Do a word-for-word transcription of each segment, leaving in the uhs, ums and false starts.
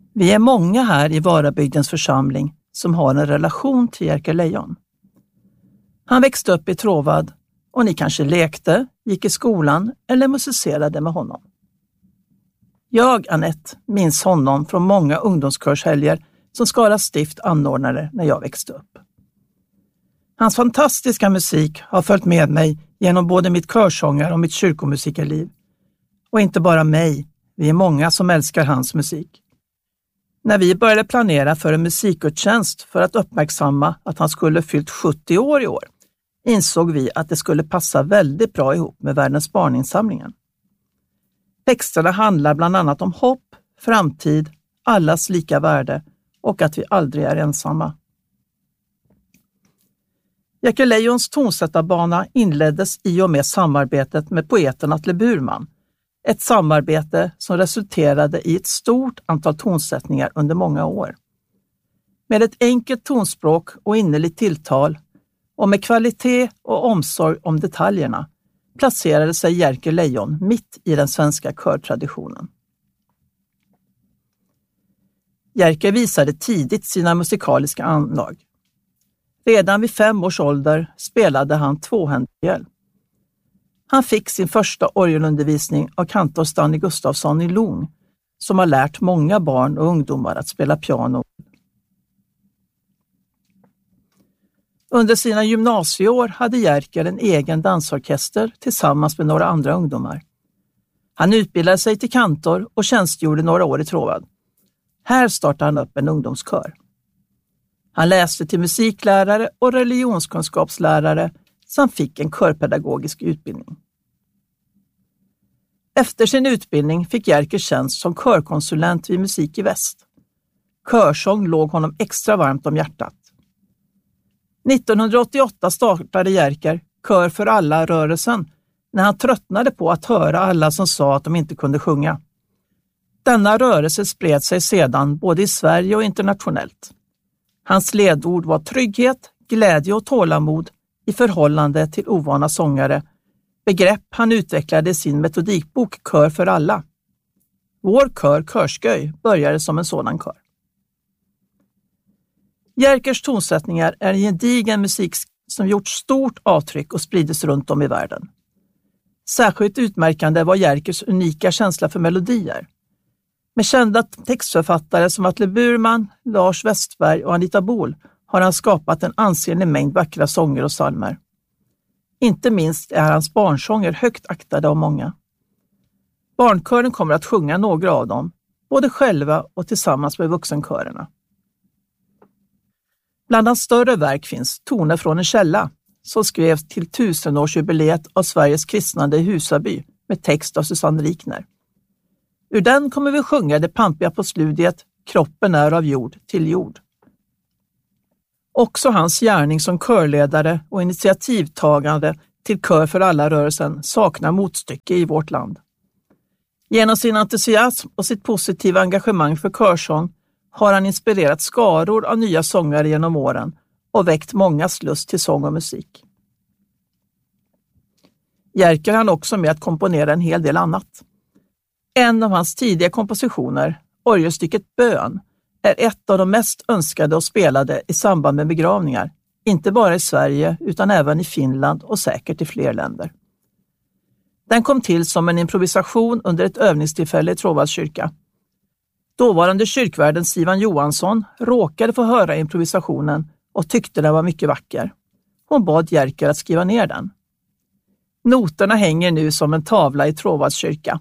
Vi är många här i Varabygdens församling som har en relation till Jerker Lejon. Han växte upp i Tråvad och ni kanske lekte, gick i skolan eller musicerade med honom. Jag, Annette, minns honom från många ungdomskörshelger som Skara stift anordnade när jag växte upp. Hans fantastiska musik har följt med mig genom både mitt körsångar och mitt kyrkomusikerliv. Och inte bara mig, vi är många som älskar hans musik. När vi började planera för en musikgudstjänst för att uppmärksamma att han skulle fyllt sjuttio år i år, insåg vi att det skulle passa väldigt bra ihop med Världens barninsamlingen. Texterna handlar bland annat om hopp, framtid, allas lika värde och att vi aldrig är ensamma. Jerker Lejons tonsättarbana inleddes i och med samarbetet med poeten Atle Burman. Ett samarbete som resulterade i ett stort antal tonsättningar under många år. Med ett enkelt tonspråk och innerligt tilltal och med kvalitet och omsorg om detaljerna placerade sig Jerker Lejon mitt i den svenska körtraditionen. Jerker visade tidigt sina musikaliska anlag. Redan vid fem års ålder spelade han tvåhändigel. Han fick sin första orgelundervisning av kantor Stanley Gustafsson i Lung, som har lärt många barn och ungdomar att spela piano. Under sina gymnasieår hade Jerker en egen dansorkester tillsammans med några andra ungdomar. Han utbildade sig till kantor och tjänstgjorde några år i Tråvad. Här startade han upp en ungdomskör. Han läste till musiklärare och religionskunskapslärare samt fick en körpedagogisk utbildning. Efter sin utbildning fick Jerker tjänst som körkonsulent vid Musik i Väst. Körsång låg honom extra varmt om hjärtat. nittonhundraåttioåtta startade Jerker Kör för alla-rörelsen när han tröttnade på att höra alla som sa att de inte kunde sjunga. Denna rörelse spred sig sedan både i Sverige och internationellt. Hans ledord var trygghet, glädje och tålamod i förhållande till ovana sångare, begrepp han utvecklade i sin metodikbok Kör för alla. Vår kör Körsköj började som en sådan kör. Jerkers tonsättningar är en gedigen musik som gjort stort avtryck och spridits runt om i världen. Särskilt utmärkande var Jerkers unika känsla för melodier. Med kända textförfattare som Atle Burman, Lars Westberg och Anita Bol har han skapat en ansenlig mängd vackra sånger och psalmer. Inte minst är hans barnsånger högt aktade av många. Barnkören kommer att sjunga några av dem, både själva och tillsammans med vuxenkörerna. Bland hans större verk finns Toner från en källa, som skrevs till tusenårsjubileet av Sveriges kristnande i Husaby med text av Susanne Rikner. Ur den kommer vi sjunga det pampiga på sludiet Kroppen är av jord till jord. Också hans gärning som körledare och initiativtagande till Kör för alla-rörelsen saknar motstycke i vårt land. Genom sin entusiasm och sitt positiva engagemang för körsång har han inspirerat skaror av nya sångare genom åren och väckt mångas lust till sång och musik. Jerker han också med att komponera en hel del annat. En av hans tidiga kompositioner, orgelstycket Bön, är ett av de mest önskade och spelade i samband med begravningar, inte bara i Sverige utan även i Finland och säkert i fler länder. Den kom till som en improvisation under ett övningstillfälle i Tråvads kyrka. Dåvarande kyrkvärden Sivan Johansson råkade få höra improvisationen och tyckte den var mycket vacker. Hon bad Jerker att skriva ner den. Noterna hänger nu som en tavla i Tråvads kyrka.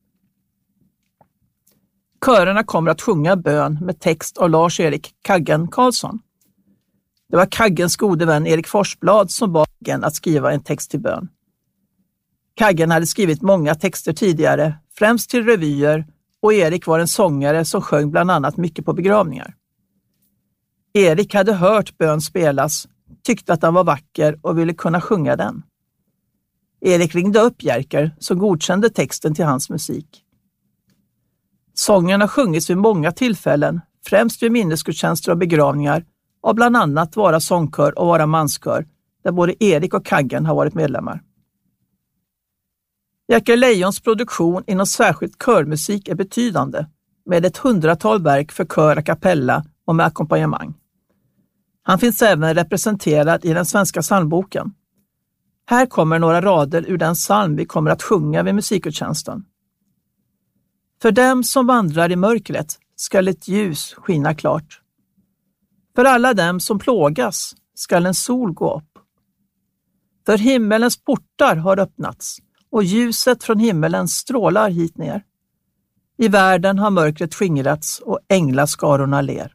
Körerna kommer att sjunga bön med text av Lars-Erik Kaggen Karlsson. Det var Kaggens gode vän Erik Forsblad som bad Kaggen att skriva en text till bön. Kaggen hade skrivit många texter tidigare, främst till revyer, och Erik var en sångare som sjöng bland annat mycket på begravningar. Erik hade hört bön spelas, tyckte att den var vacker och ville kunna sjunga den. Erik ringde upp Jerker som godkände texten till hans musik. Sången har sjungits vid många tillfällen, främst vid minnesgudstjänster och begravningar, av bland annat Vara sångkör och Vara manskör, där både Erik och Kaggen har varit medlemmar. Jerker Lejons produktion inom särskilt körmusik är betydande, med ett hundratal verk för kör a cappella och med ackompanjemang. Han finns även representerad i den svenska psalmboken. Här kommer några rader ur den psalm vi kommer att sjunga vid musikutjänsten. För dem som vandrar i mörkret skall ett ljus skina klart. För alla dem som plågas skall en sol gå upp. För himmelens portar har öppnats och ljuset från himmelen strålar hit ner. I världen har mörkret skingrats och änglaskarorna ler.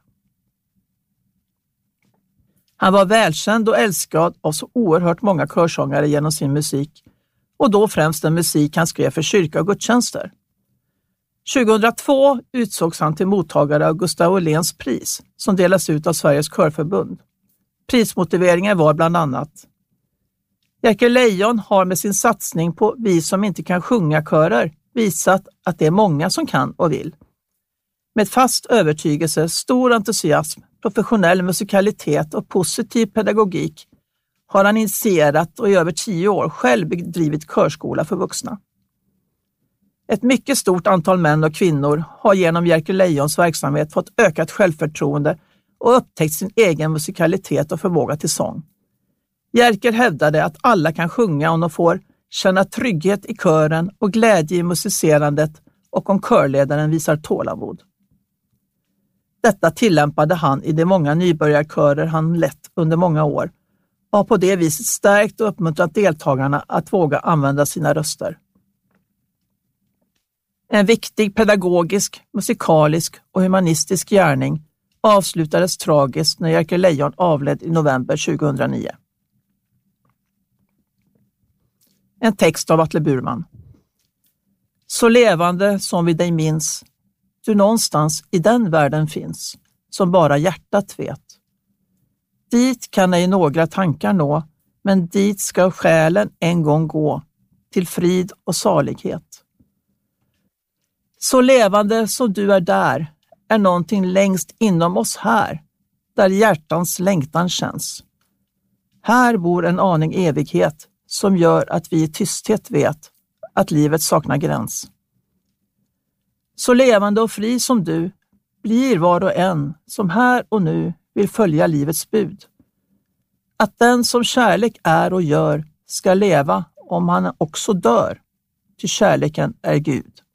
Han var välkänd och älskad av så oerhört många körsångare genom sin musik, och då främst den musik han skrev för kyrka och gudstjänster. tjugohundratvå utsågs han till mottagare av Gustav Åhléns pris som delas ut av Sveriges körförbund. Prismotiveringen var bland annat: Jerker Lejon har med sin satsning på Vi som inte kan sjunga körer visat att det är många som kan och vill. Med fast övertygelse, stor entusiasm, professionell musikalitet och positiv pedagogik har han initierat och i över tio år själv bedrivit körskola för vuxna. Ett mycket stort antal män och kvinnor har genom Jerker Lejons verksamhet fått ökat självförtroende och upptäckt sin egen musikalitet och förmåga till sång. Jerker hävdade att alla kan sjunga om de får känna trygghet i kören och glädje i musicerandet och om körledaren visar tålamod. Detta tillämpade han i de många nybörjarkörer han lett under många år och har på det viset stärkt och uppmuntrat deltagarna att våga använda sina röster. En viktig pedagogisk, musikalisk och humanistisk gärning avslutades tragiskt när Jerker Lejon avled i november tjugohundranio. En text av Atle Burman. Så levande som vi dig minns, du någonstans i den världen finns, som bara hjärtat vet. Dit kan ej några tankar nå, men dit ska själen en gång gå, till frid och salighet. Så levande som du är där, är någonting längst inom oss här, där hjärtans längtan känns. Här bor en aning evighet, som gör att vi i tysthet vet att livet saknar gräns. Så levande och fri som du blir var och en som här och nu vill följa livets bud. Att den som kärlek är och gör ska leva om han också dör, ty kärleken är Gud.